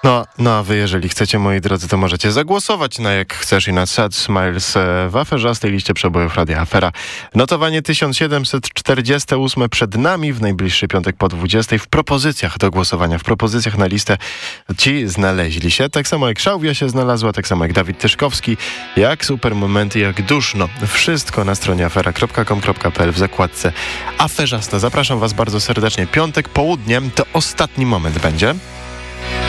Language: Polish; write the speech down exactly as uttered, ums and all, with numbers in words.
No, no a wy, jeżeli chcecie, moi drodzy, to możecie zagłosować na Jak Chcesz i na Sad Smiles w aferzastej liście przebojów Radia Afera. Notowanie tysiąc siedemset czterdzieste ósme przed nami w najbliższy piątek po dwudziestej w propozycjach do głosowania, w propozycjach na listę ci znaleźli się. Tak samo jak Szałwia się znalazła, tak samo jak Dawid Tyszkowski, jak Super Momenty, jak Duszno. Wszystko na stronie afera kropka com kropka p l w zakładce Aferzasta. Zapraszam was bardzo serdecznie. Piątek, południem to ostatni moment będzie.